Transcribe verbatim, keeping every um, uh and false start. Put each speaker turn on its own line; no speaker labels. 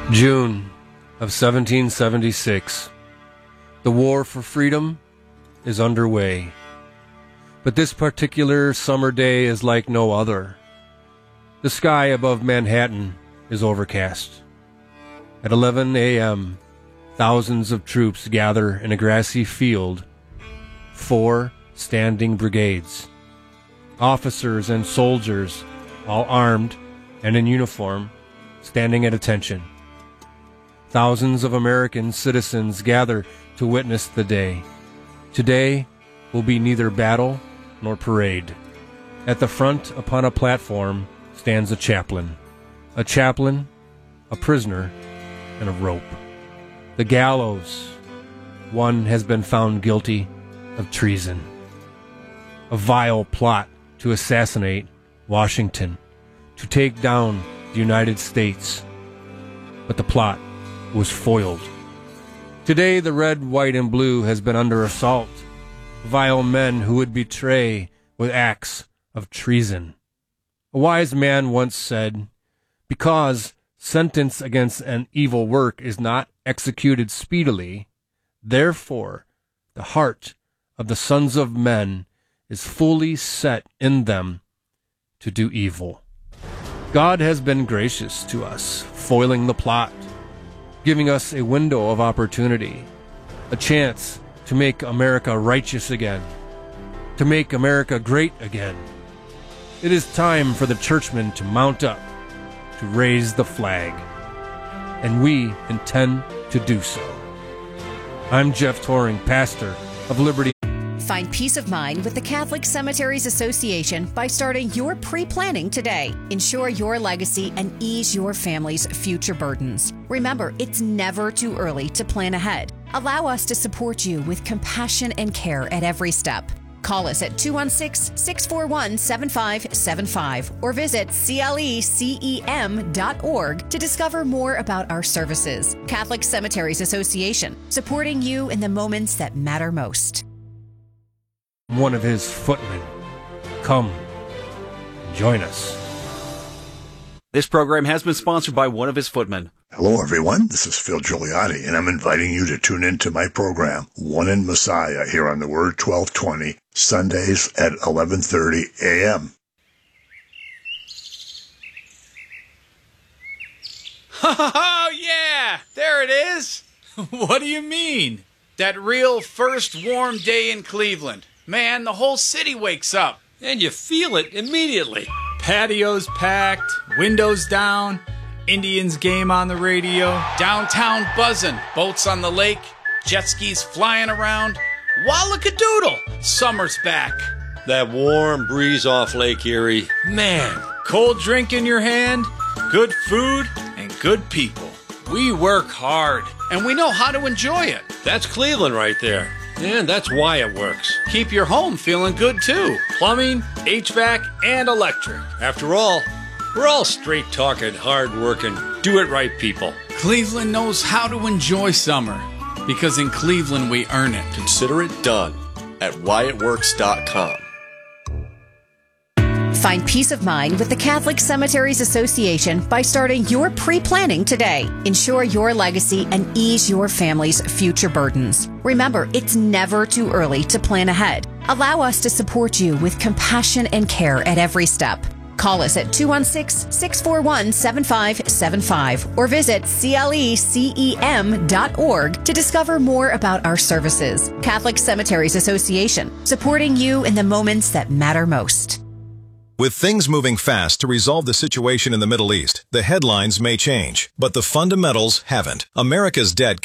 June of seventeen seventy-six. The war for freedom is underway. But this particular summer day is like no other. The sky above Manhattan is overcast. At eleven a.m., thousands of troops gather in a grassy field. Four standing brigades. Officers and soldiers, all armed and in uniform, standing at attention. Thousands of American citizens gather to witness the day. Today will be neither battle nor parade. At the front, upon a platform, stands a chaplain. A chaplain, a prisoner, and a rope. The gallows. One has been found guilty of treason. A vile plot to assassinate Washington, to take down the United States. But the plot was foiled. Today the red, white, and blue has been under assault. Vile men who would betray with acts of treason. A wise man once said, because sentence against an evil work is not executed speedily, therefore the heart of the sons of men is fully set in them to do evil. God has been gracious to us, foiling the plot, giving us a window of opportunity, a chance to make America righteous again, to make America great again. It is time for the churchmen to mount up, to raise the flag, and we intend to do so. I'm Jeff Toring, pastor of Liberty.
Find peace of mind with the Catholic Cemeteries Association by starting your pre-planning today. Ensure your legacy and ease your family's future burdens. Remember, it's never too early to plan ahead. Allow us to support you with compassion and care at every step. Call us at two one six, six four one, seven five seven five or visit C L E C E M dot org to discover more about our services. Catholic Cemeteries Association, supporting you in the moments that matter most.
One of his footmen. Come, join us.
This program has been sponsored by one of his footmen.
Hello, everyone. This is Phil Giuliani, and I'm inviting you to tune in to my program, One in Messiah, here on the Word twelve twenty, Sundays at eleven thirty a.m.
Oh, yeah! There it is!
What do you mean?
That real first warm day in Cleveland. Man, the whole city wakes up.
And you feel it immediately. Patios packed, windows down, Indians game on the radio.
Downtown buzzing, boats on the lake, jet skis flying around. Wallakadoodle! Summer's back.
That warm breeze off Lake Erie.
Man, cold drink in your hand, good food, and good people. We work hard.
And we know how to enjoy it.
That's Cleveland right there. And that's why it works.
Keep your home feeling good, too.
Plumbing, H V A C, and electric.
After all, we're all straight-talking, hard-working, do-it-right people.
Cleveland knows how to enjoy summer. Because in Cleveland, we earn it.
Consider it done at why it works dot com.
Find peace of mind with the Catholic Cemeteries Association by starting your pre-planning today. Ensure your legacy and ease your family's future burdens. Remember, it's never too early to plan ahead. Allow us to support you with compassion and care at every step. Call us at two one six, six four one, seven five seven five or visit C L E C E M dot org to discover more about our services. Catholic Cemeteries Association, supporting you in the moments that matter most.
With things moving fast to resolve the situation in the Middle East, the headlines may change, but the fundamentals haven't. America's debt